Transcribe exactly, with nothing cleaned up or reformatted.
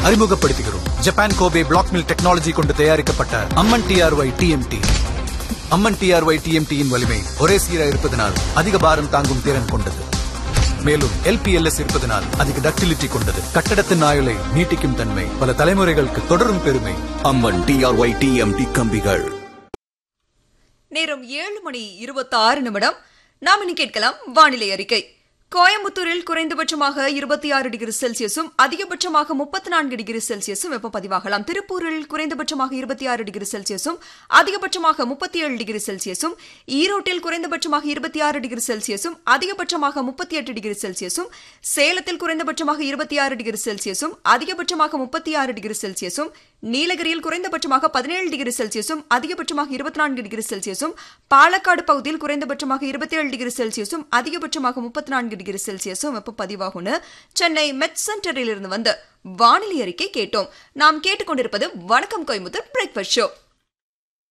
அறிமுகப்படுத்துகிறோம். Japan Kobe black mill technology கொண்டு தயாரிக்கப்பட்ட அம்மன் டிஆர்ஒய் டிஎம்டி. அம்மன் டிஆர்ஒய் டிஎம்டியின் வலிமை ஒரே சீராக இருப்பதனால் அதிக பாரம் தாங்கும் திறன் கொண்டது. மேலும் எல்பிஎல்எஸ் இருப்பதனால் அதிக டக்டிலிட்டி கொண்டது. கட்டடத்தின் ஆயுளை நீட்டிக்கும் தன்மை, பல தலைமுறைகளுக்கு தொடரும் பெருமை. அம்மன் டிஆர்ஒய் டிஎம்டி கம்பிகள். நேரம் ஏழு மணி இருபத்தி ஆறு நிமிடம். நாம் இனி கேட்கலாம் வானிலை அறிக்கை. கோயம்புத்தூரில் குறைந்தபட்சமாக இருபத்தி ஆறு டிகிரி செல்சியஸும் அதிகபட்சமாக முப்பத்தி நான்கு டிகிரி செல்சியஸும் வெப்பம் பதிவாகலாம். திருப்பூரில் குறைந்தபட்சமாக இருபத்தி ஆறு டிகிரி செல்சியஸும் அதிகபட்சமாக முப்பத்தி ஏழு டிகிரி செல்சியஸும், ஈரோட்டில் குறைந்தபட்சமாக இருபத்தி ஆறு டிகிரி செல்சியஸும் அதிகபட்சமாக முப்பத்தி எட்டு டிகிரி செல்சியஸும், சேலத்தில் குறைந்தபட்சமாக இருபத்தி ஆறு டிகிரி செல்சியஸும் அதிகபட்சமாக முப்பத்தி ஆறு டிகிரி செல்சியஸும், நீலகிரியில் குறைந்தபட்சமாக பதினேழு டிகிரி செல்சியஸும் அதிகபட்சமாக இருபத்தி நான்கு டிகிரி செல்சியஸும், பாலக்காடு பகுதியில் குறைந்தபட்சமாக இருபத்தி ஏழு டிகிரி செல்சியஸும் அதிகபட்சமாக முப்பத்தி நான்கு டிகிரி செல்சியஸும் வெப்ப பதிவாகும்னு சென்னை மெட் சென்டரில் இருந்து வந்து வானிலை அறிக்கை கேட்டோம். நாம் கேட்டுக்கொண்டிருப்பது வணக்கம் கோயம்புத்தூர் பிரேக்ஃபாஸ்ட் ஷோ.